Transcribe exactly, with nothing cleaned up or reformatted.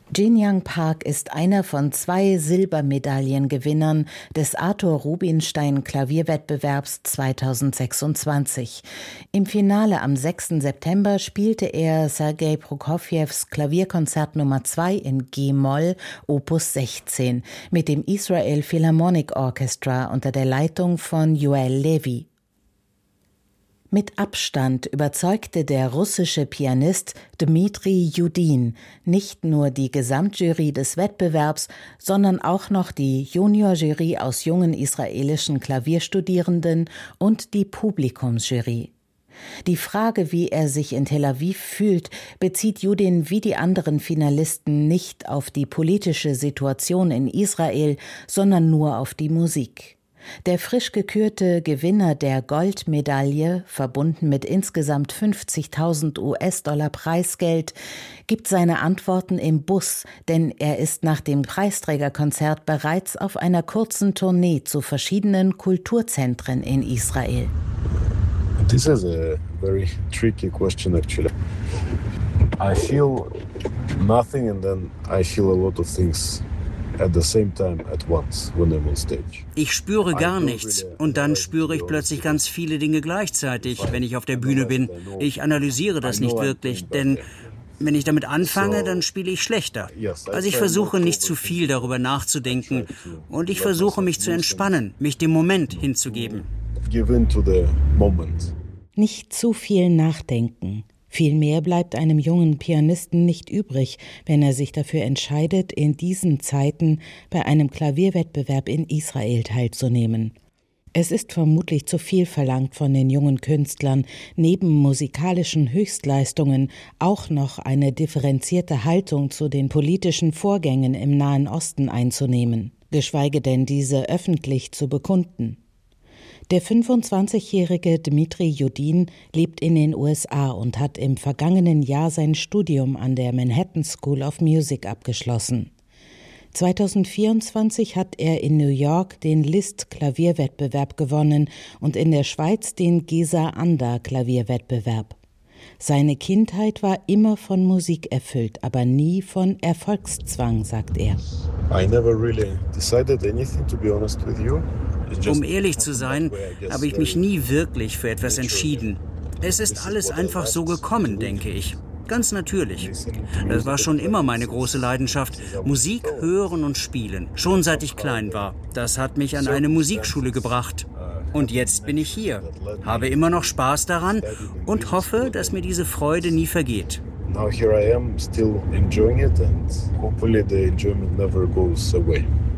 Jin Young Park ist einer von zwei Silbermedaillengewinnern des Arthur Rubinstein Klavierwettbewerbs zweitausendsechsundzwanzig. Im Finale am sechsten September spielte er Sergei Prokofjews Klavierkonzert Nummer zwei in G-Moll, Opus sechzehn, mit dem Israel Philharmonic Orchestra unter der Leitung von Yoel Levi. Mit Abstand überzeugte der russische Pianist Dmitri Judin nicht nur die Gesamtjury des Wettbewerbs, sondern auch noch die Juniorjury aus jungen israelischen Klavierstudierenden und die Publikumsjury. Die Frage, wie er sich in Tel Aviv fühlt, bezieht Judin wie die anderen Finalisten nicht auf die politische Situation in Israel, sondern nur auf die Musik. Der frisch gekürte Gewinner der Goldmedaille, verbunden mit insgesamt fünfzigtausend US-Dollar Preisgeld, gibt seine Antworten im Bus, denn er ist nach dem Preisträgerkonzert bereits auf einer kurzen Tournee zu verschiedenen Kulturzentren in Israel. This is a very tricky question actually. I feel nothing and then I feel a lot of things. Ich spüre gar nichts und dann spüre ich plötzlich ganz viele Dinge gleichzeitig, wenn ich auf der Bühne bin. Ich analysiere das nicht wirklich, denn wenn ich damit anfange, dann spiele ich schlechter. Also ich versuche nicht zu viel darüber nachzudenken und ich versuche mich zu entspannen, mich dem Moment hinzugeben. Nicht zu viel nachdenken. Vielmehr bleibt einem jungen Pianisten nicht übrig, wenn er sich dafür entscheidet, in diesen Zeiten bei einem Klavierwettbewerb in Israel teilzunehmen. Es ist vermutlich zu viel verlangt von den jungen Künstlern, neben musikalischen Höchstleistungen auch noch eine differenzierte Haltung zu den politischen Vorgängen im Nahen Osten einzunehmen, geschweige denn diese öffentlich zu bekunden. Der fünfundzwanzigjährige Dmitri Judin lebt in den U S A und hat im vergangenen Jahr sein Studium an der Manhattan School of Music abgeschlossen. zweitausendvierundzwanzig hat er in New York den Liszt-Klavierwettbewerb gewonnen und in der Schweiz den Gesa-Anda-Klavierwettbewerb. Seine Kindheit war immer von Musik erfüllt, aber nie von Erfolgszwang, sagt er. I never really decided anything, to be honest with you. Um ehrlich zu sein, habe ich mich nie wirklich für etwas entschieden. Es ist alles einfach so gekommen, denke ich. Ganz natürlich. Das war schon immer meine große Leidenschaft. Musik hören und spielen. Schon seit ich klein war. Das hat mich an eine Musikschule gebracht. Und jetzt bin ich hier, habe immer noch Spaß daran und hoffe, dass mir diese Freude nie vergeht. Now here I am, still enjoying it and hopefully the enjoyment never goes away.